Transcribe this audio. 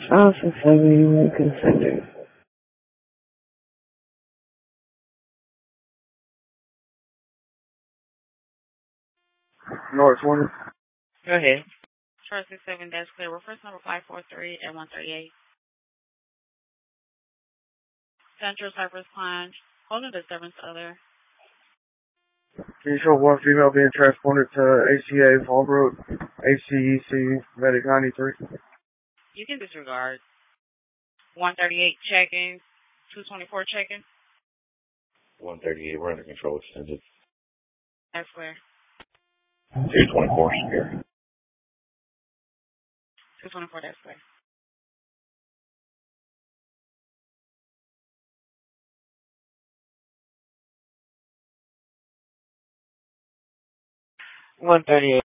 Johnson 71 considered. North 20. Go ahead. Chart 67, that's clear. Reference number 543 at 138. Central Cypress Pine. Holding disturbance other. Can you show one female being transported to ACA Fallbrook, HCEC, Medic 93? You can disregard. 138 checking. 224 checking. 138, we're under control extended. That's clear. 224 secure. 224, that's clear. $138.